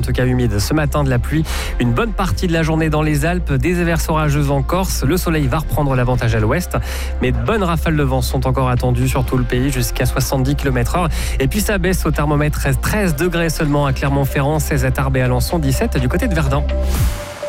tout cas humide. Ce matin, de la pluie, une bonne partie de la journée dans les Alpes, des averses orageuses en Corse. Le soleil va reprendre l'avantage à l'ouest, mais de bonnes rafales de vent sont encore attendues sur tout le pays, jusqu'à 70 km/h. Et puis ça baisse au thermomètre, 13 degrés seulement à Clermont-Ferrand, 16 à Tarbes et Alençon, 17 du côté de Verdun.